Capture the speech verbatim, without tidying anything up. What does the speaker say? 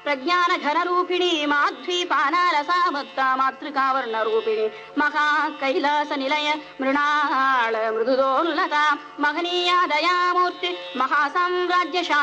प्रज्ञान घन रूपिणी माध्वी पानारसामत्ता मातृकावर्ण रूपिणी महा कैलास निलय मृणाल मृदुदोल्लता महनीया दयामूर्ति महासाम्राज्य